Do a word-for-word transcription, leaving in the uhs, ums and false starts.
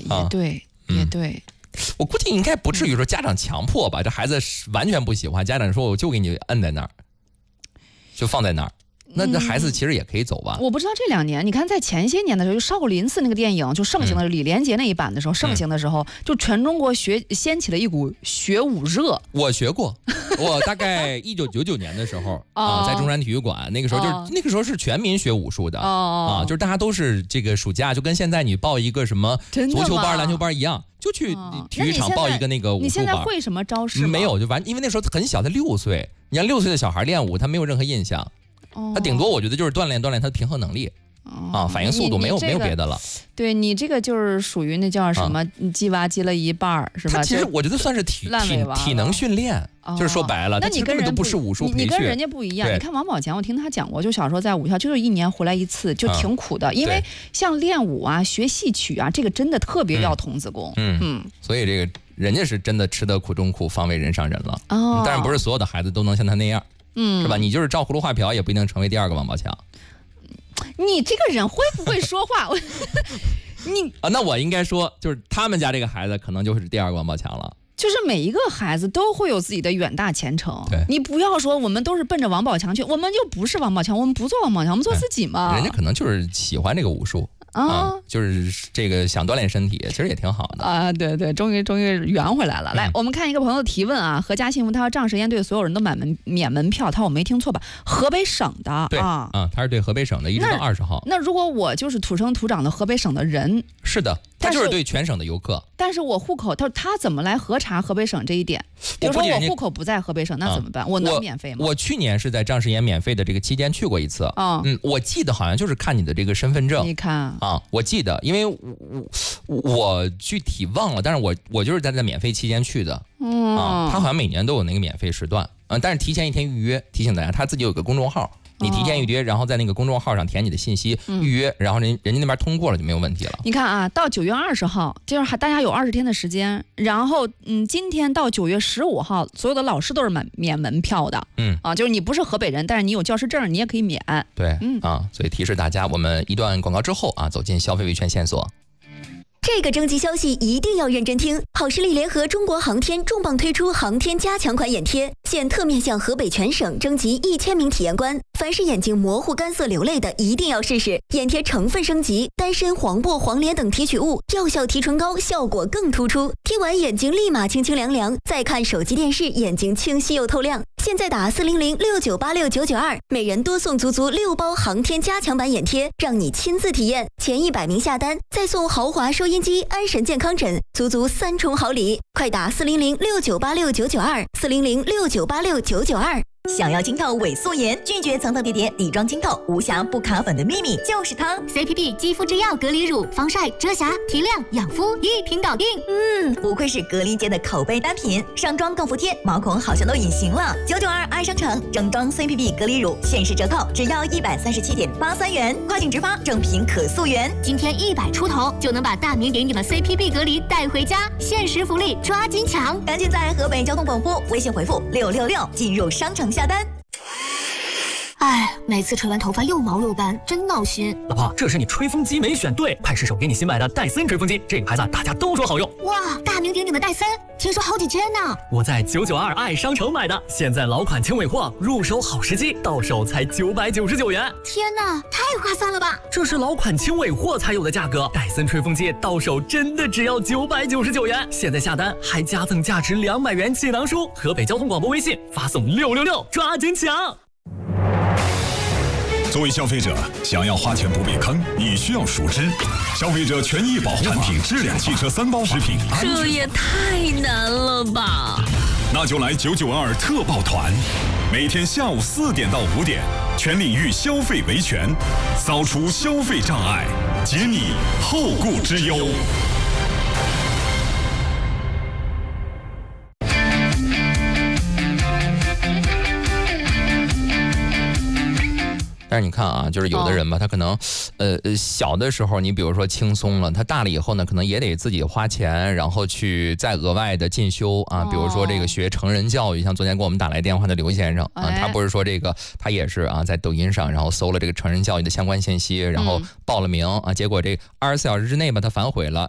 也对，啊、也对。 嗯、我估计应该不至于说家长强迫吧，这孩子完全不喜欢，家长说我就给你摁在那儿，就放在那儿。那这孩子其实也可以走吧、 嗯？我不知道这两年，你看在前些年的时候，就少林寺那个电影就盛行的、嗯、李连杰那一版的时候，盛行的时候，嗯、就全中国学掀起了一股学武热。 我学过，我大概一九九九年的时候啊，在中山体育馆，那个时候就是、哦、那个时候是全民学武术的、哦、啊，就是大家都是这个暑假就跟现在你报一个什么足球班、篮球班一样。就去体育场报一个那个武术班、哦、 你现在会什么招式吗？ 没有，就完，因为那时候很小，他六岁。你让六岁的小孩练武，他没有任何印象，哦、他顶多我觉得就是锻炼锻炼他的平衡能力。哦、啊，反应速度没有、这个、没有别的了。 对你这个就是属于那叫什么，鸡娃鸡了一半是吧？ 他其实我觉得算是体体体能训练、哦，就是说白了， 那你跟人都不是武术培训， 你跟人家不一样。你看王宝强，我听他讲过，就小时候在武校，就是一年回来一次，就挺苦的，嗯、因为像练武啊、学戏曲啊，这个真的特别要童子功。 嗯 嗯, 嗯，所以这个人家是真的吃得苦中苦，方为人上人了。哦，当然不是所有的孩子都能像他那样，嗯，是吧？你就是照葫芦画瓢，也不一定成为第二个王宝强。 你这个人会不会说话？你啊，那我应该说，就是他们家这个孩子可能就是第二个王宝强了。 就是每一个孩子都会有自己的远大前程。 对， 你不要说我们都是奔着王宝强去，我们就不是王宝强，我们不做王宝强，我们做自己嘛。 人家可能就是喜欢这个武术。啊、嗯，就是这个想锻炼身体，其实也挺好的啊。对对，终于终于圆回来了。嗯、来，我们看一个朋友的提问啊，何家幸福他说仗势烟对所有人都满门免门票，他说我没听错吧？河北省的对啊， 嗯，他是对河北省的，一直到二十号。 那如果我就是土生土长的河北省的人， 是的，他就是对全省的游客。 但是我户口，他他怎么来核查河北省这一点？比如说我户口不在河北省，那怎么办？嗯、我能免费吗？ 我, 我去年是在仗势烟免费的这个期间去过一次。啊、嗯，我记得好像就是看你的这个身份证。 你看啊，我记得。因为我我具体忘了，但是我我就是在在免费期间去的，嗯啊，他好像每年都有那个免费时段，嗯，但是提前一天预约，提醒大家，他自己有个公众号，你提前预约，然后在那个公众号上填你的信息，嗯、预约，然后人人家那边通过了就没有问题了。 你看啊，到九月二十号，就是还大家有二十天的时间，然后嗯，今天到九月十五号，所有的老师都是免免门票的，嗯啊，就是你不是河北人，但是你有教师证，你也可以免。 对，嗯啊，所以提示大家，我们一段广告之后啊，走进消费维权线索。 这个征集消息一定要认真听！好视力联合中国航天重磅推出航天加强款眼贴，现特面向河北全省征集一千名体验官，凡是眼睛模糊、干涩、流泪的，一定要试试。眼贴成分升级，单身、黄柏、黄连等提取物，药效提纯高，效果更突出。贴完眼睛立马清清凉凉，再看手机电视，眼睛清晰又透亮。现在打四零零六九八六九九二，每人多送足足六包航天加强版眼贴，让你亲自体验。前一百名下单，再送豪华收音机、安神健康枕，足足三重好礼！快打四零零六九八六九九二，四零零六九八六九九二。想要清透伪素颜，拒绝层层叠叠底妆清透，无瑕不卡粉的秘密就是它 C P B 肌肤之钥隔离乳，防晒、遮瑕、提亮、养肤一瓶搞定。 嗯，不愧是隔离界的口碑单品，上妆更服帖，毛孔好像都隐形了。九九二爱商城正装 C P B 隔离乳限时折扣，只要一百三十七点八三元，跨境直发，正品可溯源。 今天一百出头就能把大名鼎鼎的 C P B 隔离带回家，限时福利抓紧抢！ 赶紧在河北交通广播微信回复六六六进入商城下单。 哎，每次吹完头发又毛又干，真闹心。 老婆，这是你吹风机没选对，派失手给你新买的戴森吹风机，这个牌子大家都说好用。 哇，大名鼎鼎的戴森，听说好几千呢。 我在九九二爱商城买的，现在老款轻尾货，入手好时机，到手才九百九十九元。 天哪，太划算了吧！ 这是老款轻尾货才有的价格，戴森吹风机到手真的只要九百九十九元。现在下单还加赠价值两百元气囊书，河北交通广播微信发送六六六，抓紧抢！ 作为消费者，想要花钱不被坑，你需要熟知消费者权益保护产品质量汽车三包食品安全。 这也太难了吧！ 那就来九九二特报团，每天下午四点到五点，全领域消费维权，扫除消费障碍，解你后顾之忧。 但是你看啊，就是有的人吧，他可能，呃，小的时候你比如说轻松了，他大了以后呢，可能也得自己花钱，然后去再额外的进修啊，比如说这个学成人教育，像昨天给我们打来电话的刘先生啊，他不是说这个，他也是啊，在抖音上然后搜了这个成人教育的相关信息，然后报了名啊，结果这二十四小时之内吧，他反悔了，